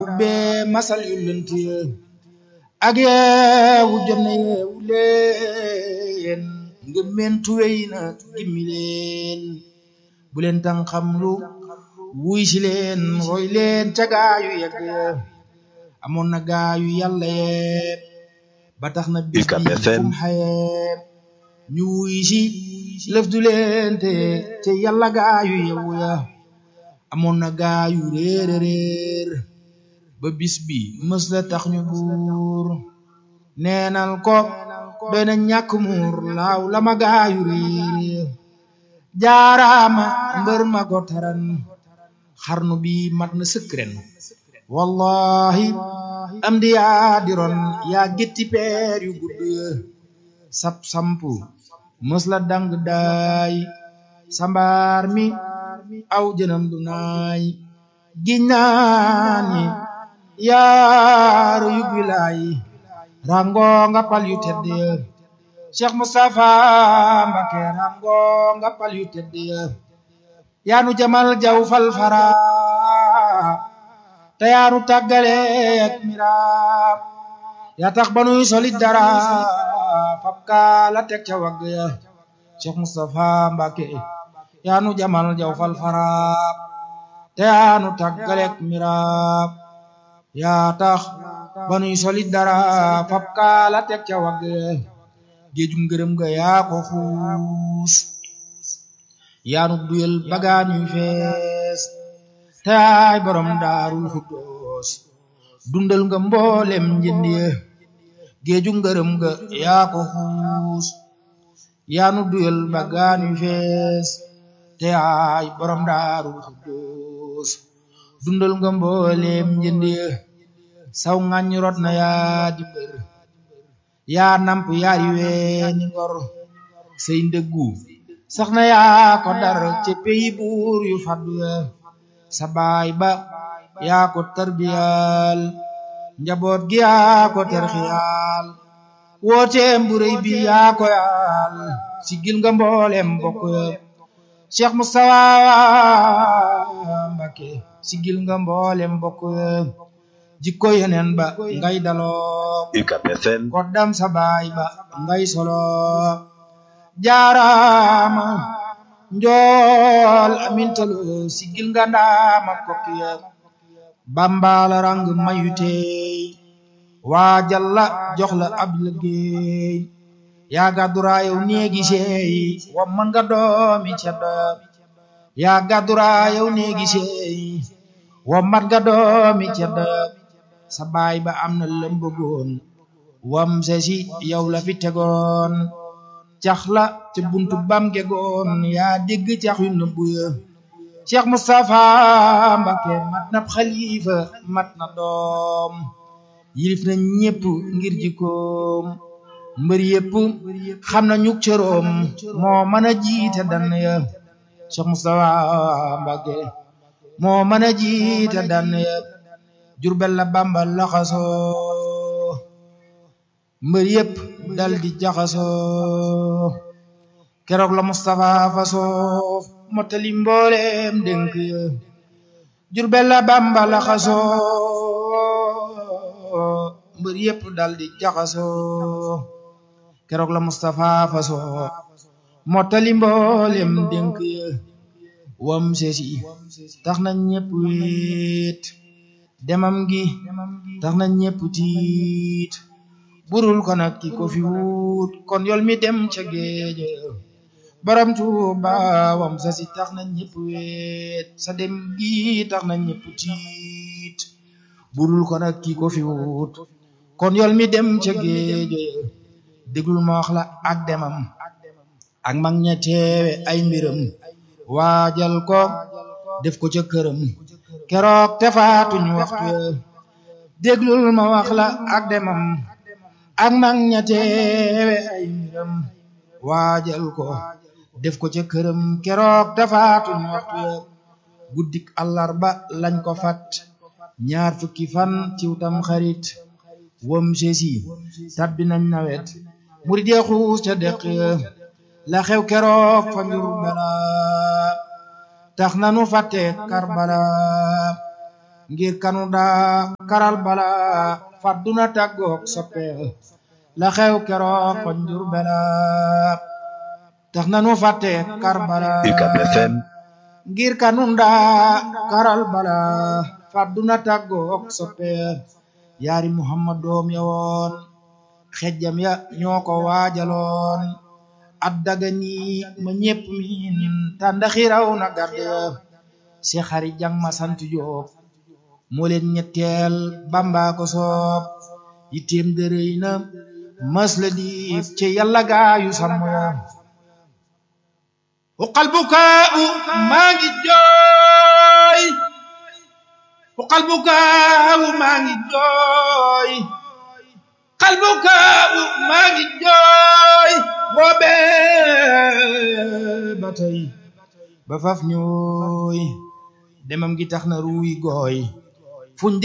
ubbee masal yu lënt ak yeewu jot na yeewu leen ngëmmentu wey na gimmi leen bu leen tan xam lu wuy si leen roy leen ca gaayu yegg amoon na gaayu yàlla yeeb ba tax na bis bi kum xayeeb ñu wuy si lëf du leen te ca yàlla gaayu yewu ya amoon na gaayu réer ba bis bi mës la tax ñu buur neenal ko doy na ñàkk muur laaw la ma gaayu réer jaaraama mbër ma ko taran xarnu bi mat na sëkk ren wallahi am di yaa diron yaa gétti peer yu gudd sap sampu mës la dang daay sambaar mi aw jënam du naay giññaani yaaru yug wilaay rango nga pal yu tedd Cheikh Moustapha Mbacké rango nga pal yu tedd yaanu jamal jaw fal fara te yaanu tàggale ak miraam yaa tax ba nuy solit dara fab kaala teg ca wagg ya Cheikh Moustapha Mbacké yaanu jamal jaw fal fara te yaanu tàggale ak miraam yaa tax ba nuy solit dara fab kaala teg ca wagg ya géejum ngërëm ga yaa ko xuus yaanu duyel bagaañuy fees te ay borom daarul xuddoos dundal nga mboolem njëndi géeju ngërëm ga yaa ko xuus yaanu duyel bagaañuy fees te ay borom daarul xuddoos dundal nga mboolem njëndi saw ngañ rot na yaa di mbër yaa namp yaari weeni ngor say ndëggu sax na yaa ko dar ci peyi buur yu faddu sa baay ba yaa ko tarbiyal njaboot gi yaa ko terxiyal wooteem bu rëy bi yaa ko yaal sigil nga mboolem bokk Cheikh Moustapha Mbacké sigil nga mboolem bokk jikko yeneen ba ngay daloo koddam sa baay ba ngay solo jaaraama njool amintalo sigil nga ndaama kokkiya bambala rang mayu tey waa jalla jox la ab liggéey yaa gàdduraayow néegi seey wa man nga doomi ceddo yaa gàdduraayow néegi seey wa mat nga doomi ceddo sa baay ba am na lëm bëggoon wam sesi yow la fi tegoon cax la ca buntu bam gegoon yaa dégg cax yu nëbbu ya Cheikh Moustapha Mbacké mat na xalifa mat na doom yilif na ñépp ngir jikkoom mbër yépp xam na ñuk cëroom moo mën a jiite dan ya Cheikh Moustapha Mbacké moo mën a jiite dan ya Jurbel la Bamba laxasoo mbër yépp dal di jaxasoo keroog la Moustapha fasoo motali mbooleem dénk ya Jurbel la Bamba laxasoo mbër yépp dal di jaxasoo keroog la Moustapha fasoo motali mbooleem dénk ya wam sesi tax na ñépp wéet demam gi tax na ñépp tiit burul ko nag ki ko fi wut kon yol mi dem ca géej borom Tuuba wam sa si tax na ñépp weet sa dem gi tax na ñépp tiit burul ko nag ki ko fi wut kon yol mi dem ca géej déglul ma wax la ak demam ak mag ña teewe ay mbiram waajal ko def ko ca këram keroog te faatuñu waxtu déglul ma wax la ak demam ak mag ña teewe ay mbiram waajal ko def ko ca këram keroog te faatuñu waxtu guddik àllarba lañ ko fat ñaar fukki fan ciw tam xarit wam sesi tabbi nañ nawet murid ya xuus ca deq la xew keroog fa Njurbala tax nanu fàtte Karbala ngir kanu daa karal bala fàdduna tàggook soppe la xew keroog fa njur bela tax nanu fàtte Karbala UCAB FM ngir kanu daa karal bala fàdduna tàggook soppe yaari Muhammad doom ya woon xejjam ya ñoo ko waajaloon addagani ma ñépp miin tàndaxi raw na garde si xari jang ma sant Jóob moo leen ñetteel Bamba ko soob yitteem dërëy na mas la diib ci yàlla gaayu sàmm ya uqal bukaa'u maa ngi jooy uqal bukaa'u maa ngi jooy uqal bukaa'u maa ngi jooy boobee ba tey ba faf ñooy demam gi tax na ruuy gooy fuñ